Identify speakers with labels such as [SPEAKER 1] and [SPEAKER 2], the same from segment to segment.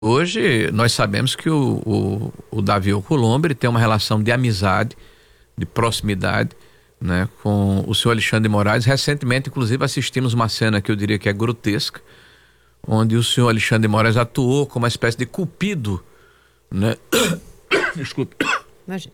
[SPEAKER 1] Hoje nós sabemos que o Davi Alcolumbre tem uma relação de amizade, de proximidade, né, com o senhor Alexandre de Moraes. Recentemente, inclusive, assistimos uma cena que eu diria que é grotesca, onde o senhor Alexandre de Moraes atuou como uma espécie de cupido, né? Desculpe.
[SPEAKER 2] Imagina.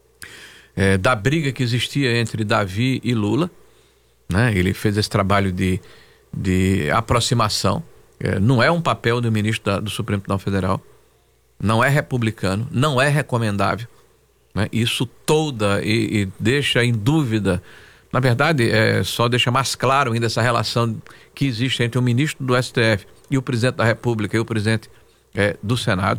[SPEAKER 1] Da briga que existia entre Davi e Lula, né? Ele fez esse trabalho de aproximação. Não é um papel do ministro do Supremo Tribunal Federal, não é republicano, não é recomendável, né? Isso e deixa em dúvida, na verdade, só deixa mais claro ainda essa relação que existe entre o ministro do STF e o presidente da República e o presidente do Senado,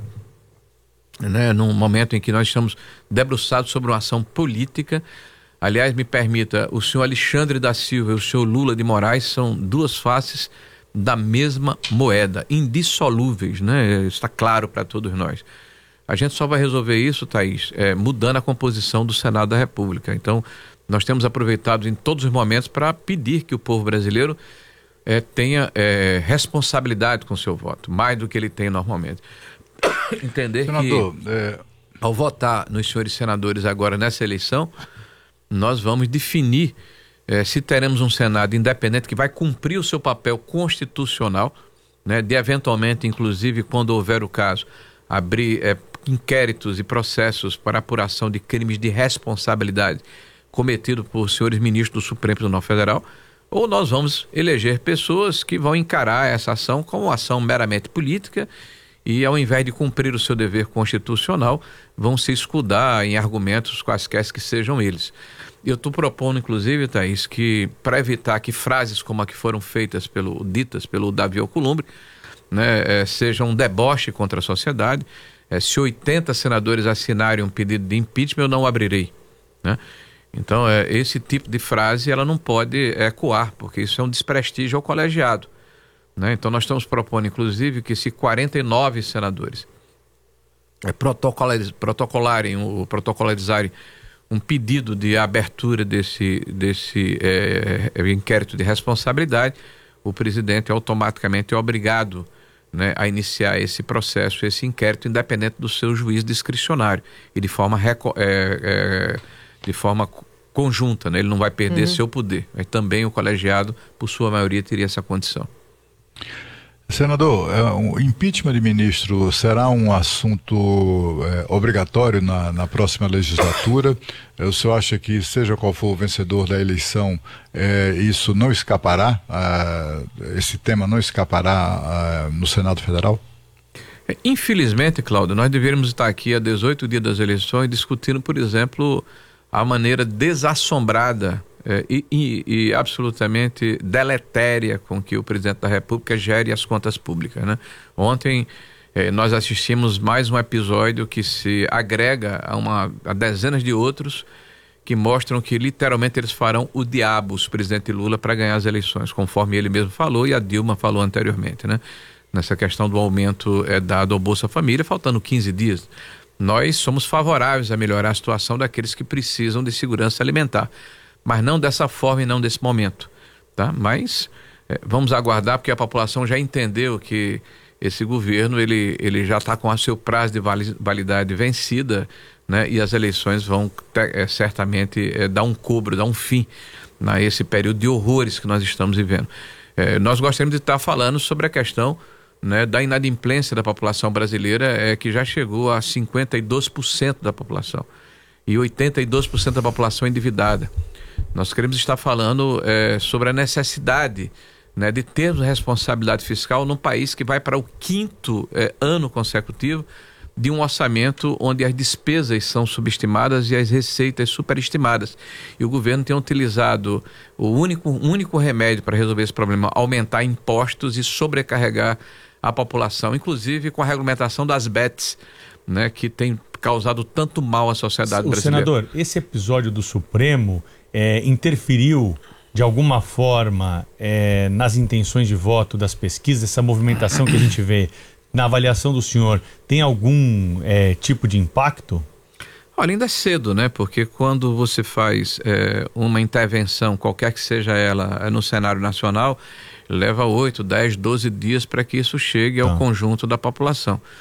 [SPEAKER 1] né? Num momento em que nós estamos debruçados sobre uma ação política. Aliás, me permita, o senhor Alexandre da Silva e o senhor Lula de Moraes são duas faces da mesma moeda, indissolúveis, né? Está claro para todos nós. A gente só vai resolver isso, Thaís, mudando a composição do Senado da República. Então, nós temos aproveitado em todos os momentos para pedir que o povo brasileiro tenha responsabilidade com o seu voto, mais do que ele tem normalmente. Entender, senador, que ao votar nos senhores senadores agora nessa eleição, nós vamos definir se teremos um Senado independente que vai cumprir o seu papel constitucional, né, de eventualmente, inclusive, quando houver o caso, abrir inquéritos e processos para apuração de crimes de responsabilidade cometidos por senhores ministros do Supremo Tribunal Federal, ou nós vamos eleger pessoas que vão encarar essa ação como uma ação meramente política e, ao invés de cumprir o seu dever constitucional, vão se escudar em argumentos quaisquer que sejam eles. Eu estou propondo, inclusive, Thaís, que para evitar que frases como a que foram ditas pelo Davi Alcolumbre, né, sejam um deboche contra a sociedade, se 80 senadores assinarem um pedido de impeachment, eu não abrirei, né? Então, esse tipo de frase ela não pode ecoar, porque isso é um desprestígio ao colegiado, né? Então, nós estamos propondo, inclusive, que se 49 senadores protocolarizarem um pedido de abertura desse inquérito de responsabilidade, o presidente automaticamente é obrigado, né, a iniciar esse processo, esse inquérito, independente do seu juiz discricionário e de forma conjunta, né? Ele não vai perder seu poder. Mas também o colegiado, por sua maioria, teria essa condição.
[SPEAKER 3] Senador, o impeachment de ministro será um assunto obrigatório na próxima legislatura? O senhor acha que, seja qual for o vencedor da eleição, isso não escapará, esse tema não escapará no Senado Federal?
[SPEAKER 1] Infelizmente, Cláudio, nós deveríamos estar aqui há 18 dias das eleições discutindo, por exemplo, a maneira desassombrada e absolutamente deletéria com que o presidente da República gere as contas públicas, né? Ontem nós assistimos mais um episódio que se agrega a dezenas de outros que mostram que literalmente eles farão o diabo, o presidente Lula, para ganhar as eleições, conforme ele mesmo falou e a Dilma falou anteriormente, né? Nessa questão do aumento dado ao Bolsa Família, faltando 15 dias. Nós somos favoráveis a melhorar a situação daqueles que precisam de segurança alimentar, mas não dessa forma e não desse momento, tá? Mas vamos aguardar, porque a população já entendeu que esse governo ele já está com o seu prazo de validade vencida, né? E as eleições vão certamente dar um cobro, dar um fim a esse período de horrores que nós estamos vivendo. Nós gostaríamos de estar falando sobre a questão, né, da inadimplência da população brasileira, que já chegou a 52% da população e 82% da população endividada. Nós queremos estar falando sobre a necessidade, né, de termos responsabilidade fiscal num país que vai para o 5º ano consecutivo de um orçamento onde as despesas são subestimadas e as receitas superestimadas. E o governo tem utilizado o único remédio para resolver esse problema: aumentar impostos e sobrecarregar a população, inclusive com a regulamentação das bets, né, que tem causado tanto mal à sociedade brasileira.
[SPEAKER 4] Senador, esse episódio do Supremo interferiu de alguma forma nas intenções de voto das pesquisas, essa movimentação que a gente vê na avaliação do senhor, tem algum tipo de impacto?
[SPEAKER 1] Olha, ainda é cedo, né? Porque quando você faz uma intervenção, qualquer que seja ela, no cenário nacional, leva 8, 10, 12 dias para que isso chegue ao conjunto da população.